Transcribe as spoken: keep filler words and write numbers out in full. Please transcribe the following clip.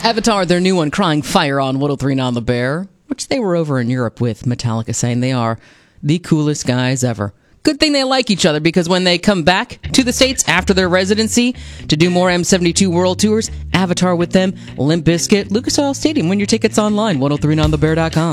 Avatar, their new one, Crying Fire on one oh three point nine The Bear, which they were over in Europe with Metallica, saying they are the coolest guys ever. Good thing they like each other, because when they come back to the States after their residency to do more M seventy-two World Tours, Avatar with them, Limp Bizkit, Lucas Oil Stadium. Win your tickets online, ten thirty-nine the bear dot com.